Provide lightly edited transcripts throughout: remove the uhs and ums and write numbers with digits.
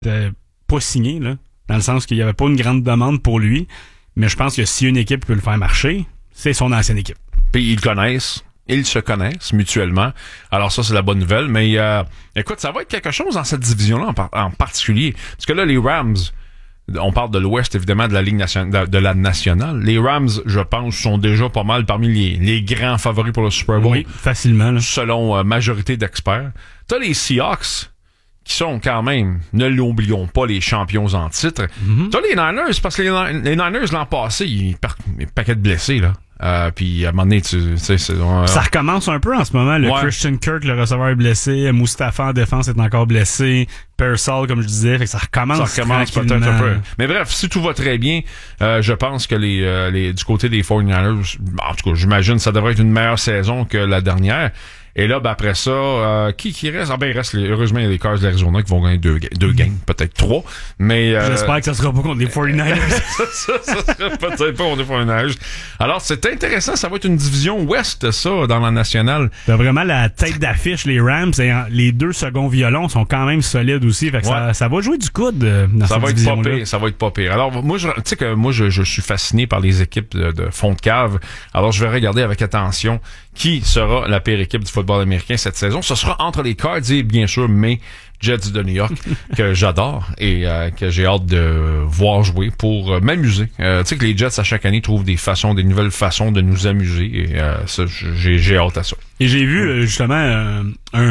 pas signé, là, dans le sens qu'il n'y avait pas une grande demande pour lui. Mais je pense que si une équipe peut le faire marcher, c'est son ancienne équipe. Puis ils le connaissent. Ils se connaissent mutuellement. Alors ça, c'est la bonne nouvelle. Mais écoute, ça va être quelque chose dans cette division-là en particulier. Parce que là, les Rams, on parle de l'Ouest, évidemment, de la Ligue nationale, de la nationale. Les Rams, je pense, sont déjà pas mal parmi les grands favoris pour le Super Bowl. Oui, facilement. Là. Selon majorité d'experts. T'as les Seahawks, qui sont quand même, ne l'oublions pas, les champions en titre. Mm-hmm. T'as les Niners, parce que les Niners, l'an passé, ils partent un paquet de blessés, là. Puis à un moment donné, tu sais, ça recommence un peu en ce moment. Le Christian Kirk, le receveur, est blessé. Mustafa en défense est encore blessé. Pearsall, comme je disais, fait que ça recommence peut-être un peu. Mais bref, si tout va très bien, je pense que du côté des 49ers, en tout cas, j'imagine que ça devrait être une meilleure saison que la dernière. Et là, après ça, qui reste? Il reste heureusement les Cards de l'Arizona qui vont gagner deux games, peut-être 3. Mais j'espère que ça sera pas contre les 49ers. ça sera peut-être pas contre les 49ers. Alors, c'est intéressant. Ça va être une division ouest, ça, dans la nationale. T'as vraiment la tête d'affiche, les Rams. Et les deux seconds violons sont quand même solides aussi. Fait que ça va jouer du coude dans ça cette va être division-là. pas pire. Ça va être pas pire. Alors, moi, tu sais que moi, je suis fasciné par les équipes de fond de cave. Alors, je vais regarder avec attention qui sera la pire équipe du football américain cette saison. Ce sera entre les Cards et, bien sûr, mes Jets de New York, que j'adore et que j'ai hâte de voir jouer pour m'amuser. Tu sais que les Jets, à chaque année, trouvent des nouvelles façons de nous amuser et ça, j'ai hâte à ça. Et j'ai vu, justement,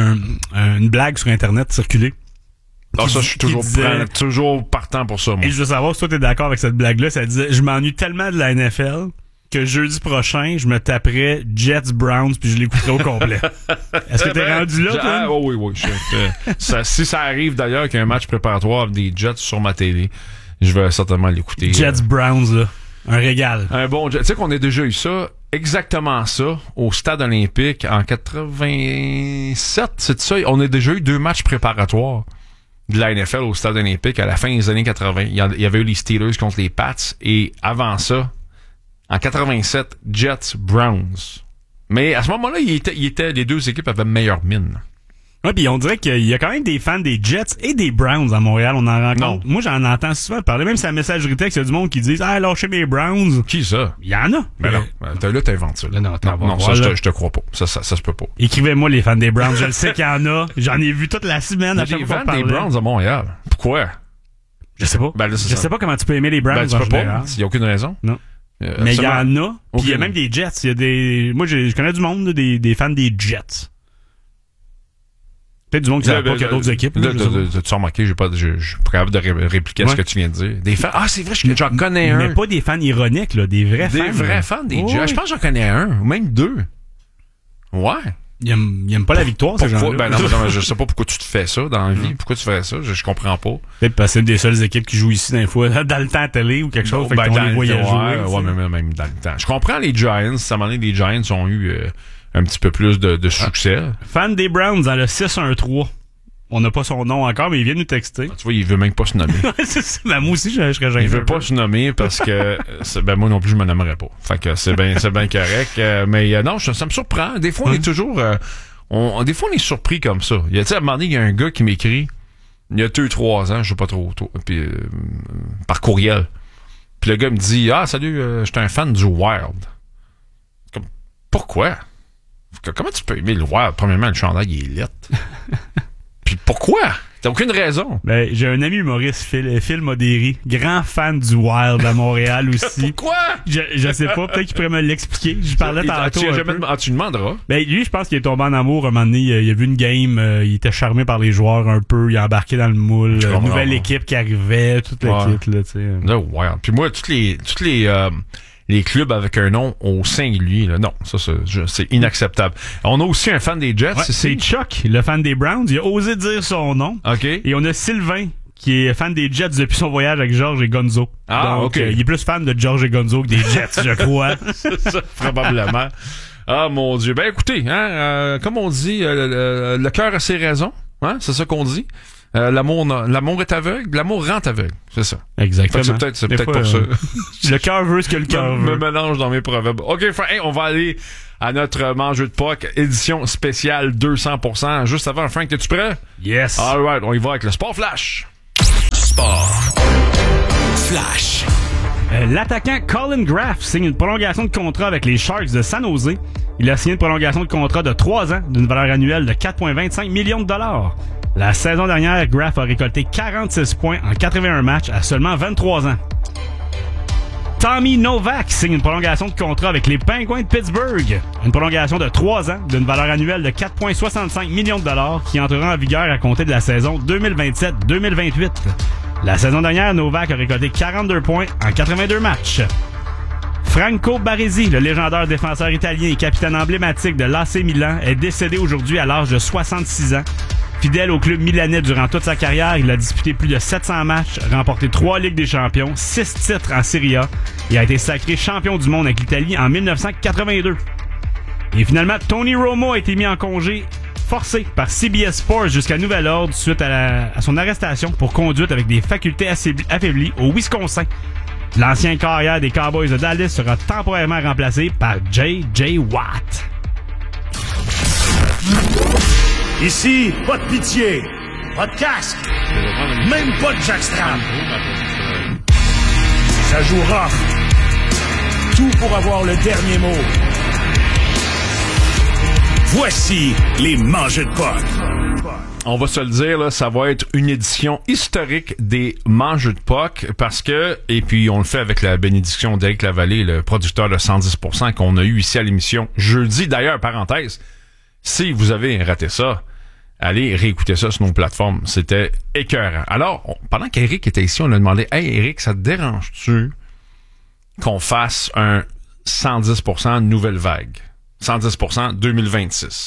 une blague sur Internet circuler. Ah, ça, je suis toujours partant pour ça, moi. Et je veux savoir si toi, t'es d'accord avec cette blague-là. Ça disait, je m'ennuie tellement de la NFL que jeudi prochain, je me taperais Jets-Browns puis je l'écouterais au complet. Est-ce que t'es rendu là, toi? Oui. Si ça arrive d'ailleurs qu'il y a un match préparatoire des Jets sur ma télé, je vais certainement l'écouter. Jets-Browns, là. Un régal. Un bon Jet. Tu sais qu'on a déjà eu ça, exactement ça, au Stade olympique en 87, c'est ça? On a déjà eu 2 matchs préparatoires de la NFL au Stade olympique à la fin des années 80. Il y avait eu les Steelers contre les Pats et avant ça, en 87, Jets-Browns. Mais à ce moment-là, les deux équipes avaient meilleure mine. Ouais, puis on dirait qu'il y a quand même des fans des Jets et des Browns à Montréal. On en rencontre. Moi, j'en entends souvent parler. Même sur la messagerie texte, il y a du monde qui dit « Ah, lâchez mes Browns. » Qui ça? Il y en a. Ben non. Là, t'inventes ça. Non, ça, je te crois pas. Ça se peut pas. Écrivez-moi les fans des Browns. Je le sais qu'il y en a. J'en ai vu toute la semaine à chaque fois. Des fans des Browns à Montréal. Pourquoi? Je sais pas. Je sais pas comment tu peux aimer les Browns. Tu peux pas. Il y a aucune raison. Non. Mais il y en a. Puis il y a même des Jets. Il y a des. Moi, je connais du monde, des fans des Jets. Peut-être du monde qui savent pas qu'il y a d'autres équipes. Tu as remarqué, je suis pas capable de répliquer ce que tu viens de dire. Des fans. Ah, c'est vrai, j'en connais un. Mais pas des fans ironiques, là. Des vrais fans. Des vrais fans des Jets. Je pense que j'en connais un. Ou même 2. Ouais. Il aime pas la victoire, ces gens-là. Ben non, je sais pas pourquoi tu te fais ça dans la vie. Pourquoi tu ferais ça? Je comprends pas. Peut-être parce que c'est une des seules équipes qui jouent ici, d'un fois, dans le temps à télé ou quelque chose. Fait qu'on les voyait jouer. Ouais, même dans le temps. Je comprends les Giants. À un moment donné, les Giants ont eu un petit peu plus de succès. Fan des Browns dans le 6-1-3. On n'a pas son nom encore, mais il vient nous texter. Tu vois, il veut même pas se nommer. C'est ça. Ben, moi aussi, je serais gêné. Il veut pas se nommer parce que moi non plus, je me nommerais pas. Fait que c'est bien correct. Mais non, ça me surprend. Des fois, on est toujours... des fois, on est surpris comme ça. Tu sais, à un moment donné, il y a un gars qui m'écrit, il y a 2-3 ans, je sais pas trop, puis par courriel. Puis le gars me dit, ah, salut, je suis un fan du Wild. Comme, pourquoi? Comment tu peux aimer le Wild? Premièrement, le chandail, il est lettre. Puis pourquoi? T'as aucune raison. Ben, j'ai un ami humoriste, Phil Modéry, grand fan du Wild à Montréal aussi. Pourquoi? Je sais pas, peut-être qu'il pourrait me l'expliquer. Je parlais tantôt. Tu demanderas. Ben, lui, je pense qu'il est tombé en amour un moment donné. Il a vu une game, il était charmé par les joueurs un peu, il a embarqué dans le moule. Nouvelle équipe qui arrivait, toute l'équipe, là, tu sais. Le Wild. Puis moi, toutes les clubs avec un nom au singulier, là. Non, ça, c'est inacceptable. On a aussi un fan des Jets. Ouais, c'est Chuck, le fan des Browns. Il a osé dire son nom. OK. Et on a Sylvain, qui est fan des Jets depuis son voyage avec George et Gonzo. Ah, donc, OK. Il est plus fan de George et Gonzo que des Jets, je crois. C'est ça, probablement. Ah, mon Dieu. Ben, écoutez, comme on dit, le cœur a ses raisons. Hein? C'est ça qu'on dit. L'amour est aveugle, l'amour rend aveugle, c'est ça. Exactement. C'est peut-être pour ça. Le cœur veut ce que le cœur veut. Me mélange dans mes proverbes. OK, on va aller à notre mangeux de Pâques, édition spéciale 200%. Juste avant, Frank, es-tu prêt? Yes. All right, on y va avec le Sport Flash. Sport. Flash. L'attaquant Colin Graff signe une prolongation de contrat avec les Sharks de San Jose. Il a signé une prolongation de contrat de 3 ans d'une valeur annuelle de 4,25 millions de dollars. La saison dernière, Graff a récolté 46 points en 81 matchs à seulement 23 ans. Tommy Novak signe une prolongation de contrat avec les Penguins de Pittsburgh. Une prolongation de 3 ans d'une valeur annuelle de 4,65 millions de dollars qui entrera en vigueur à compter de la saison 2027-2028. La saison dernière, Novak a récolté 42 points en 82 matchs. Franco Baresi, le légendaire défenseur italien et capitaine emblématique de l'AC Milan, est décédé aujourd'hui à l'âge de 66 ans. Fidèle au club milanais durant toute sa carrière, il a disputé plus de 700 matchs, remporté 3 Ligues des Champions, 6 titres en Serie A et a été sacré champion du monde avec l'Italie en 1982. Et finalement, Tony Romo a été mis en congé forcé par CBS Sports jusqu'à nouvel ordre suite à son arrestation pour conduite avec des facultés affaiblies au Wisconsin. L'ancien carrière des Cowboys de Dallas sera temporairement remplacé par J.J. Watt. Ici, pas de pitié, pas de casque, même pas de jackstrap. Ça joue rough. Tout pour avoir le dernier mot. Voici les mangeux de puck. On va se le dire, là, ça va être une édition historique des Mangeux de puck parce que, et puis on le fait avec la bénédiction d'Éric Lavallée, le producteur de 110% qu'on a eu ici à l'émission jeudi. D'ailleurs, parenthèse, si vous avez raté ça, allez réécouter ça sur nos plateformes. C'était écœurant. Alors, pendant qu'Éric était ici, on a demandé, « Hey, Éric, ça te dérange-tu qu'on fasse un 110% nouvelle vague? 110% 2026. »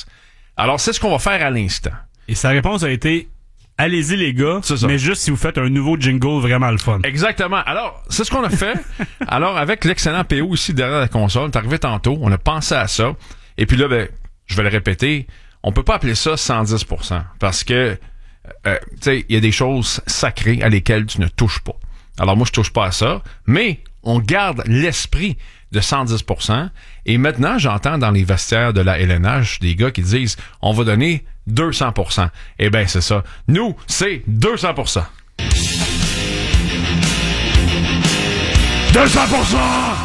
Alors, c'est ce qu'on va faire à l'instant. Et sa réponse a été « Allez-y les gars, mais juste si vous faites un nouveau jingle vraiment le fun. » Exactement. Alors, c'est ce qu'on a fait. Alors, avec l'excellent PO ici derrière la console, t'es arrivé tantôt, on a pensé à ça. Et puis là, ben, je vais le répéter, on peut pas appeler ça 110% parce que, tu sais, il y a des choses sacrées à lesquelles tu ne touches pas. Alors moi, je touche pas à ça, mais on garde l'esprit de 110%. Et maintenant, j'entends dans les vestiaires de la LNH des gars qui disent, on va donner 200%. Eh ben, c'est ça. Nous, c'est 200%. 200%!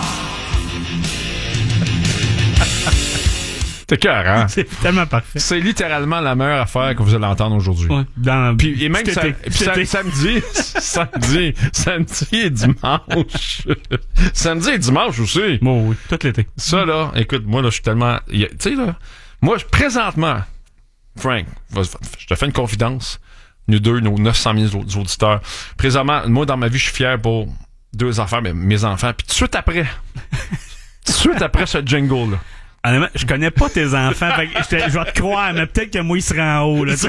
C'est cœur, hein? C'est tellement parfait. C'est littéralement la meilleure affaire que vous allez entendre aujourd'hui. Ouais, puis, et même samedi et dimanche. Samedi et dimanche aussi. Bon, oui, tout l'été. Ça, là, écoute, moi, là, je suis tellement... Tu sais, là, moi, présentement, Frank, je te fais une confidence. Nous deux, nos 900 000 auditeurs. Présentement, moi, dans ma vie, je suis fier pour 2 affaires, mes enfants. Puis tout de suite après ce jingle-là. Honnêtement, je connais pas tes enfants, fait que je vais te croire, mais peut-être que moi, il sera en haut, là.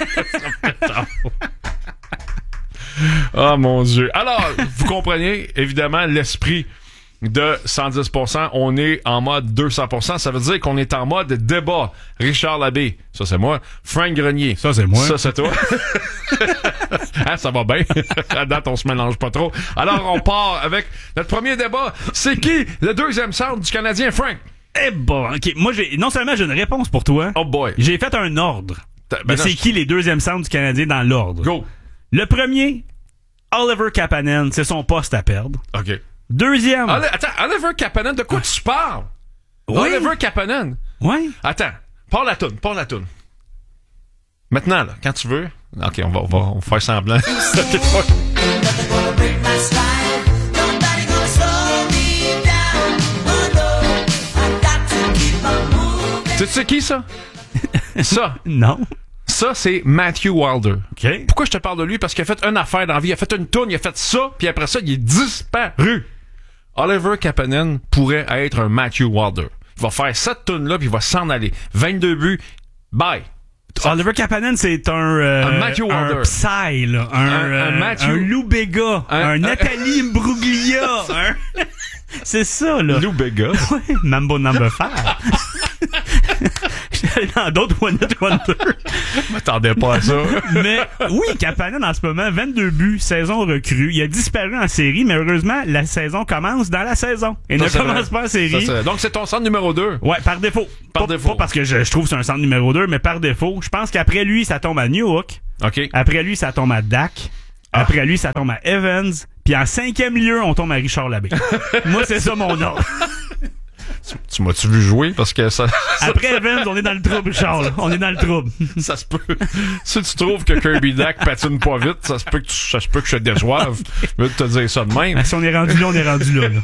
Oh mon Dieu. Alors, vous comprenez, évidemment, l'esprit de 110%. On est en mode 200%. Ça veut dire qu'on est en mode débat. Richard Labbé, ça c'est moi. Frank Grenier, ça c'est moi. Ça c'est toi. Hein, ça va bien. À date, on se mélange pas trop. Alors, on part avec notre premier débat. C'est qui le deuxième centre du Canadien, Frank? Eh bon, ok. Moi, non seulement j'ai une réponse pour toi. Oh boy. J'ai fait un ordre. C'est qui les deuxièmes centres du Canadien dans l'ordre? Go. Le premier, Oliver Kapanen, c'est son poste à perdre. OK. Deuxième. Attends, Oliver Kapanen, de quoi tu parles? Oui. Oliver Kapanen? Oui. Attends, parle la toune. Maintenant, là, quand tu veux. OK, on va faire semblant. Tu sais qui, ça? Ça? Non. Ça, c'est Matthew Wilder. OK. Pourquoi je te parle de lui? Parce qu'il a fait une affaire dans la vie. Il a fait une toune, il a fait ça, puis après ça, il est disparu. Oliver Kapanen pourrait être un Matthew Wilder. Il va faire cette toune-là, puis il va s'en aller. 22 buts. Bye. Oliver Kapanen, c'est un Matthew Wilder. Un Psy, là. Un Lou Béga. Un Nathalie Imbruglia. C'est ça, là. Lou Béga. Ouais, Mambo Number 5. J'étais allé dans d'autres One Hit Wonder. Je m'attendais pas à ça. Mais oui, Kapanen en ce moment, 22 buts, saison recrue. Il a disparu en série, mais heureusement, la saison commence dans la saison. Et ne commence pas en série. Donc c'est ton centre numéro 2. Ouais, par défaut. Pas parce que je trouve que c'est un centre numéro 2, mais par défaut. Je pense qu'après lui, ça tombe à Newhook. OK. Après lui, ça tombe à Dak. Après lui, ça tombe à Evans. Puis en 5e lieu, on tombe à Richard Labbé. Moi, c'est ça mon ordre. Tu m'as-tu vu jouer? Parce que ça... Après Evans, on est dans le trouble, Charles. On est dans le trouble. Ça se peut. Si tu trouves que Kirby Dack patine pas vite, ça se peut que je te déçoive. Je veux te dire ça de même. Si on est rendu là, on est rendu là.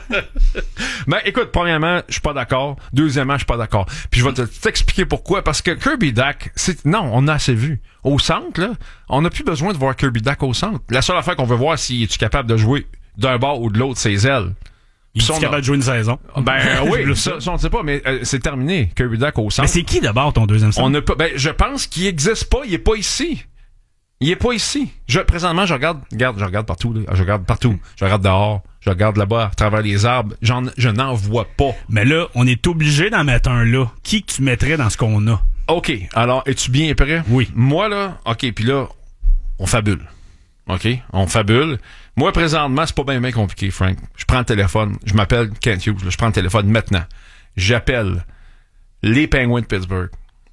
Ben, écoute, premièrement, je suis pas d'accord. Deuxièmement, je suis pas d'accord. Puis je vais t'expliquer pourquoi. Parce que Kirby Dack, non, on a assez vu. Au centre, là, on n'a plus besoin de voir Kirby Dack au centre. La seule affaire qu'on veut voir, si es-tu capable de jouer d'un bord ou de l'autre, ses ailes. Il est capable de jouer une saison. Ben oui, ça on ne sait pas, mais c'est terminé. Kirby Dack au centre. Mais c'est qui d'abord ton deuxième centre? Je pense qu'il existe pas, il est pas ici. Il est pas ici. Présentement, je regarde partout, là. Je regarde partout. Je regarde dehors. Je regarde là-bas, à travers les arbres. Je n'en vois pas. Mais là, on est obligé d'en mettre un là. Qui que tu mettrais dans ce qu'on a? OK. Alors, es-tu bien prêt? Oui. Moi, là, OK, puis là, on fabule. OK? On fabule. Moi, présentement, c'est pas bien compliqué, Frank. Je prends le téléphone. Je m'appelle Kent Hughes. Là, je prends le téléphone maintenant. J'appelle les Penguins de Pittsburgh.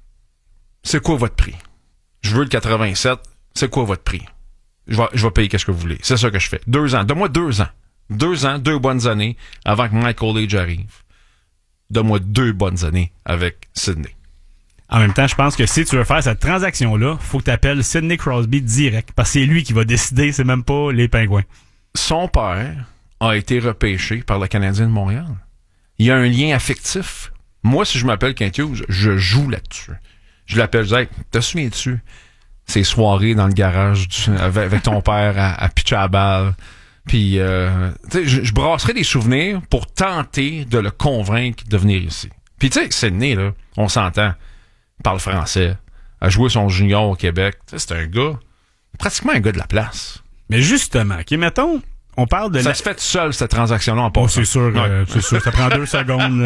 C'est quoi votre prix? Je veux le 87. C'est quoi votre prix? Je vais payer qu'est-ce que vous voulez. C'est ça que je fais. 2 ans. Donne-moi 2 ans. 2 ans, 2 bonnes années avant que Michael Age arrive. Donne-moi 2 bonnes années avec Sidney. En même temps, je pense que si tu veux faire cette transaction-là, faut que tu appelles Sidney Crosby direct. Parce que c'est lui qui va décider, c'est même pas les Pingouins. Son père a été repêché par le Canadien de Montréal. Il y a un lien affectif. Moi, si je m'appelle Kent Hughes, je joue là-dessus. Je l'appelle, je dis, hey, te souviens-tu ces soirées dans le garage avec ton père à pitcher à la balle? Puis, je brasserai des souvenirs pour tenter de le convaincre de venir ici. Puis, tu sais, Sidney, là, on s'entend. Il parle français, a joué son junior au Québec. C'est un gars, pratiquement un gars de la place. Mais justement, OK, mettons, on parle de... Ça se fait tout seul, cette transaction-là, en passant. C'est sûr, c'est sûr, ça prend 2 secondes.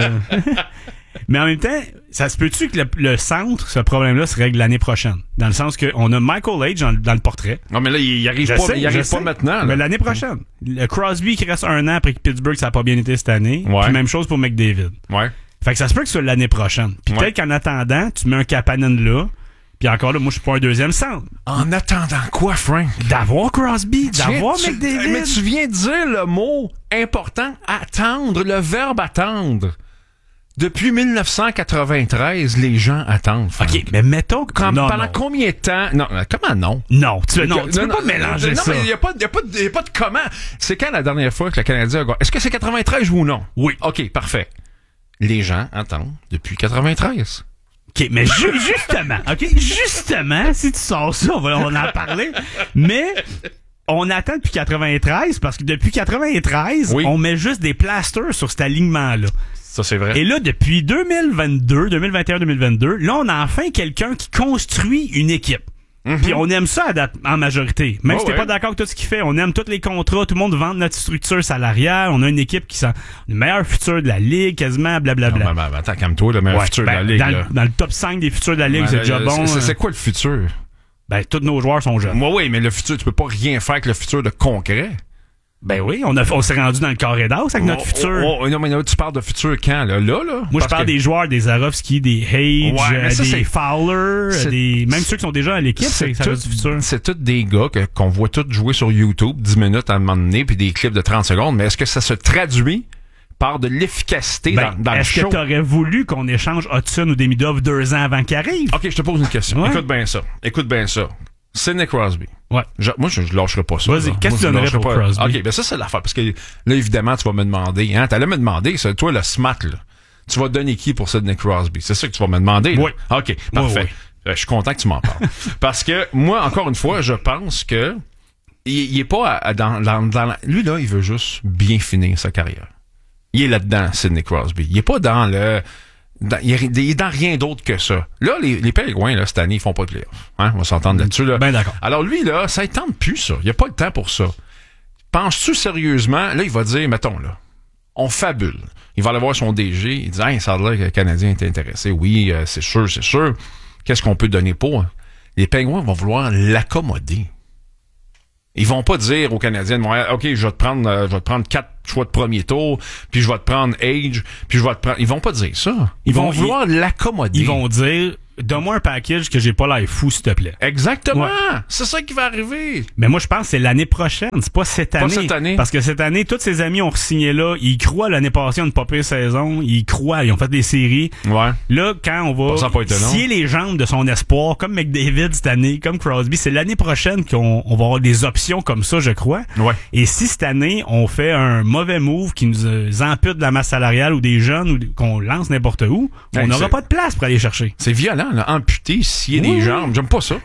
Mais en même temps, ça se peut-tu que le centre, ce problème-là, se règle l'année prochaine? Dans le sens qu'on a Michael Age dans le portrait. Non, mais là, il arrive pas maintenant. Là. Mais l'année prochaine. Le Crosby qui reste 1 an après que Pittsburgh, ça n'a pas bien été cette année. Ouais. Puis même chose pour McDavid. Ouais. Fait que ça se peut que ce soit l'année prochaine. Puis peut-être qu'en attendant, tu mets un Kapanen là. Puis encore là, moi, je suis pas un deuxième centre. En attendant quoi, Frank? D'avoir Crosby, d'avoir McDavid. Mais tu viens de dire le mot important, attendre, le verbe attendre. Depuis 1993, les gens attendent, Frank. OK, mais mettons que... Pendant combien de temps... Non, comment non? Non, tu peux pas mélanger ça. Non, mais il y a pas de comment. C'est quand la dernière fois que le Canadien a gagné? Est-ce que c'est 93 ou non? Oui. OK, parfait. Les gens attendent depuis 93. OK, mais justement, si tu sors ça, on va en parler. Mais on attend depuis 93 parce que depuis 93, on met juste des plasters sur cet alignement-là. Ça, c'est vrai. Et là, depuis 2021-2022, là, on a enfin quelqu'un qui construit une équipe. Mm-hmm. Puis on aime ça en majorité. Même si t'es pas d'accord avec tout ce qu'il fait, on aime tous les contrats, tout le monde vend notre structure salariale, on a une équipe qui sent le meilleur futur de la Ligue, quasiment, blablabla. Non, attends, calme-toi, le meilleur futur de la Ligue. Dans le top 5 des futurs de la Ligue, c'est déjà bon. C'est quoi le futur? Ben, tous nos joueurs sont jeunes. Oui, mais le futur, tu peux pas rien faire avec le futur de concret. Ben oui, on s'est rendu dans le carré d'as avec notre futur. Non, mais là, tu parles de futur quand, là? Moi, je parle des joueurs, des Zarovski, des Hage, des Fowler, même ceux qui sont déjà à l'équipe, ça reste du futur. C'est tous des gars qu'on voit tous jouer sur YouTube 10 minutes à un moment donné, puis des clips de 30 secondes, mais est-ce que ça se traduit par de l'efficacité dans le show? Est-ce que t'aurais voulu qu'on échange Hudson ou Demidov 2 ans avant qu'il arrive? OK, je te pose une question. Ouais. Écoute bien ça. Sidney Crosby. Ouais. Moi, je lâcherai pas ça. Vas-y, qu'est-ce que tu donnerais pour Crosby? OK, ben ça, c'est l'affaire. Parce que là, évidemment, tu vas me demander, hein, t'allais me demander, c'est toi, le SMAT, là. Tu vas donner qui pour Sidney Crosby? C'est ça que tu vas me demander, là? Oui. OK, parfait. Oui. Je suis content que tu m'en parles. Parce que, moi, encore une fois, je pense que il est pas lui, là, il veut juste bien finir sa carrière. Il est là-dedans, Sidney Crosby. Il est pas dans le... il est dans rien d'autre que ça. Là, les Penguins, là, cette année, ils font pas de playoff. Hein? On va s'entendre là-dessus, là. Ben d'accord. Alors lui, là, ça ne tente plus, ça. Il n'y a pas le temps pour ça. Penses-tu sérieusement, là, il va dire, mettons, là, on fabule. Il va aller voir son DG, il dit, hey, ça a l'air que le Canadien est intéressé. Oui, c'est sûr. Qu'est-ce qu'on peut donner pour? Les Penguins vont vouloir l'accommoder. Ils vont pas dire aux Canadiens de Montréal, OK, je vais te prendre 4 choix de premier tour, puis je vais te prendre Age, puis je vais te prendre... Ils vont pas dire ça. Ils vont vouloir l'accommoder. Ils vont dire, donne-moi un package que j'ai pas l'air fou, s'il te plaît. Exactement. Ouais. C'est ça qui va arriver. Mais moi, je pense que c'est l'année prochaine. C'est pas cette année. Pas cette année. Parce que cette année, tous ses amis ont signé là. Ils croient l'année passée à une pas pire saison. Ils croient. Ils ont fait des séries. Ouais. Là, quand on va Ça a pas été long. scier les jambes de son espoir, comme McDavid cette année, comme Crosby, c'est l'année prochaine qu'on va avoir des options comme ça, je crois. Ouais. Et si cette année, on fait un mauvais move qui nous ampute de la masse salariale ou des jeunes ou qu'on lance n'importe où, on n'aura pas de place pour aller chercher. C'est violent, là. Amputer, scier des jambes. J'aime pas ça.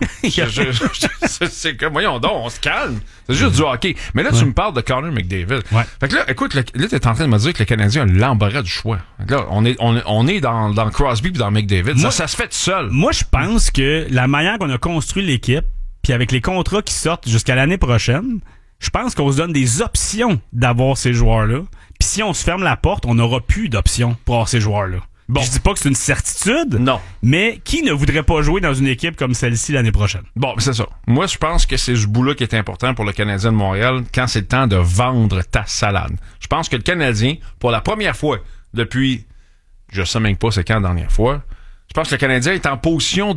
C'est comme, voyons donc, on se calme. C'est juste du hockey. Mais là, tu me parles de Connor McDavid. Ouais. Fait que là, écoute, là, t'es en train de me dire que le Canadien a l'embarras du choix. Là, on est dans Crosby puis dans McDavid. Ça se fait tout seul. Moi, je pense que la manière qu'on a construit l'équipe, puis avec les contrats qui sortent jusqu'à l'année prochaine, je pense qu'on se donne des options d'avoir ces joueurs-là. Puis si on se ferme la porte, on n'aura plus d'options pour avoir ces joueurs-là. Bon. Je dis pas que c'est une certitude. Non. Mais qui ne voudrait pas jouer dans une équipe comme celle-ci l'année prochaine? Bon, c'est ça. Moi, je pense que c'est ce bout-là qui est important pour le Canadien de Montréal quand c'est le temps de vendre ta salade. Je pense que le Canadien, pour la première fois depuis, je sais même pas c'est quand la dernière fois, je pense que le Canadien est en position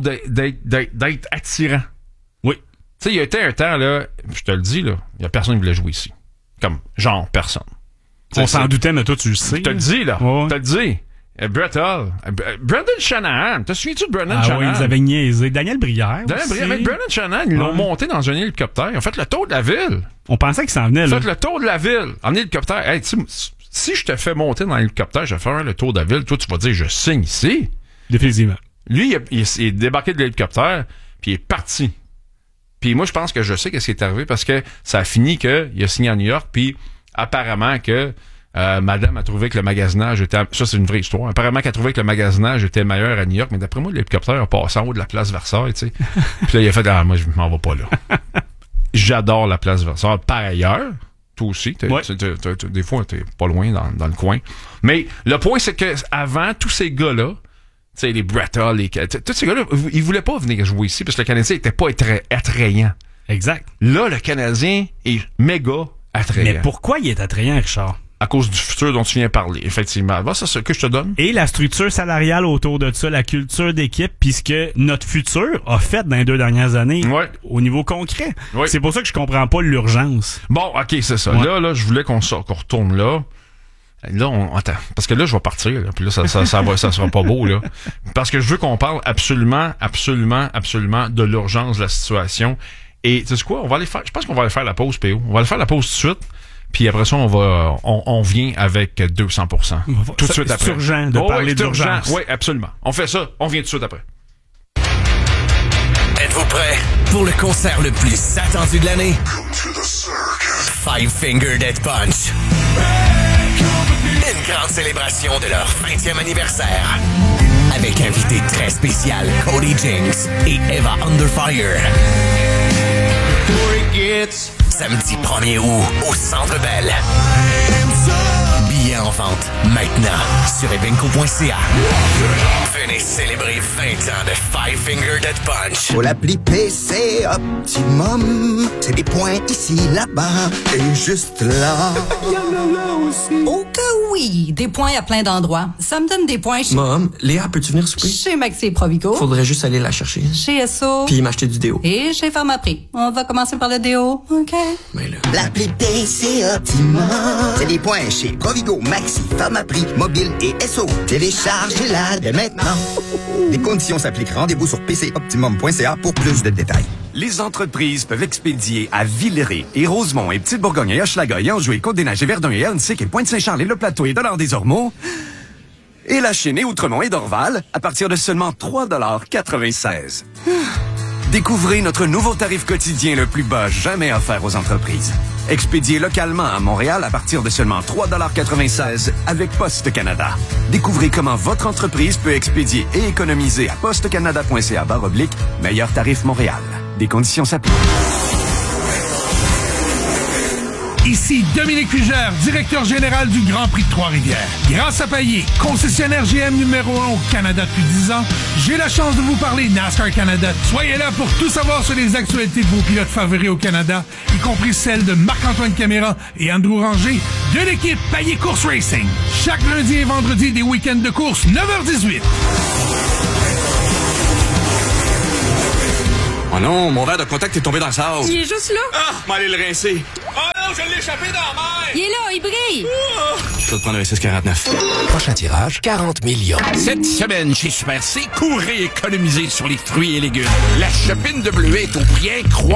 d'être attirant. Oui. Tu sais, il y a été un temps, là, je te le dis, là, il y a personne qui voulait jouer ici. Comme, genre, personne. On s'en doutait, mais toi, tu le sais. Je te le dis, là. Ouais. Je te le dis. Brett Hull. Brendan Shanahan. Te souviens-tu de Brendan Shanahan? Ah oui, ils avaient niaisé. Daniel Brière. Avec Brendan Shanahan, ils l'ont monté dans un hélicoptère. Ils ont fait le tour de la ville. On pensait qu'il s'en venait, là. Ils ont fait le tour de la ville en hélicoptère. Hey, si je te fais monter dans l'hélicoptère, je vais faire le tour de la ville, toi, tu vas dire, je signe ici. Définitivement. Lui, il est débarqué de l'hélicoptère, puis il est parti. Puis moi, je pense que je sais qu'est-ce qui est arrivé parce que ça a fini qu'il a signé à New York, puis apparemment que madame a trouvé que le magasinage était... Ça, c'est une vraie histoire. Apparemment qu'elle a trouvé que le magasinage était meilleur à New York, mais d'après moi, l'hélicoptère a passé en haut de la place Versailles, tu sais. Puis là, il a fait, moi, je m'en vais pas là. J'adore la place Versailles. Par ailleurs, toi aussi, des fois, t'es pas loin dans le coin. Mais le point, c'est que avant, tous ces gars-là, tu sais, les Brett Hull, tous ces gars-là, ils voulaient pas venir jouer ici parce que le Canadien était pas attrayant. Exact. Là, le Canadien est méga attrayant. Mais pourquoi il est attrayant, Richard? À cause du futur dont tu viens parler, effectivement. C'est ce que je te donne. Et la structure salariale autour de ça, la culture d'équipe, puisque notre futur a fait dans les 2 dernières années au niveau concret. Ouais. C'est pour ça que je comprends pas l'urgence. Bon, OK, c'est ça. Ouais. Là, je voulais qu'on retourne là. Là, attends. Parce que là, je vais partir. Là, puis là, ça sera pas beau, là. Parce que je veux qu'on parle absolument de l'urgence de la situation. Et tu sais quoi? On va aller faire. Je pense qu'on va aller faire la pause, PO. On va aller faire la pause tout de suite. Puis après ça, on vient avec 200%. Tout de suite après. C'est urgent de parler d'urgence. Oui, absolument. On fait ça. On vient tout de suite après. Êtes-vous prêts pour le concert le plus attendu de l'année? Five Finger Death Punch. Une grande célébration de leur 20e anniversaire. Avec invité très spécial Cody Jinks et Eva Underfire. Samedi 1er août au Centre Bell. Billets en vente maintenant sur evenco.ca. Venez célébrer 20 ans de Five Finger Death Punch. Pour l'appli PC Optimum, c'est des points ici, là-bas et juste là. Oh que oui! Des points à plein d'endroits. Ça me donne des points chez... Mom, Léa, peux-tu venir souper? Chez Maxi et Provigo. Faudrait juste aller la chercher. Chez Esso. Puis m'acheter du déo. Et chez Pharmaprix. On va commencer par le déo, OK? Mais là... L'appli PC Optimum, c'est des points chez Provigo, Maxi, Pharmaprix, Mobile et Esso. Téléchargez-la dès maintenant. Les conditions s'appliquent. Rendez-vous sur pcoptimum.ca pour plus de détails. Les entreprises peuvent expédier à Villeray et Rosemont et Petite-Bourgogne et Hochelaga et Anjou et Côte-des-Neiges et Verdun et Ahuntsic et Pointe-Saint-Charles et Le Plateau et Dollard-des-Ormeaux et La Chine et Outremont et Dorval à partir de seulement 3,96 $. Découvrez notre nouveau tarif quotidien le plus bas jamais offert aux entreprises. Expédié localement à Montréal à partir de seulement 3,96 $ avec Poste Canada. Découvrez comment votre entreprise peut expédier et économiser à postecanada.ca/meilleur tarif Montréal. Des conditions s'appliquent. Ici Dominique Fugère, directeur général du Grand Prix de Trois-Rivières. Grâce à Payet, concessionnaire GM numéro 1 au Canada depuis 10 ans, j'ai la chance de vous parler NASCAR Canada. Soyez là pour tout savoir sur les actualités de vos pilotes favoris au Canada, y compris celles de Marc-Antoine Caméra et Andrew Ranger de l'équipe Payet Course Racing. Chaque lundi et vendredi, des week-ends de course, 9h18. Oh non, mon verre de contact est tombé dans le sable. Il est juste là. Ah, m'allez le rincer. Oh non, je l'ai échappé dans la mer. Il est là, il brille. Je vais te prendre un 649. Prochain tirage, 40 millions. Cette semaine, chez Super C, courez économiser sur les fruits et légumes. La chopine de bleuet est au prix incroyable.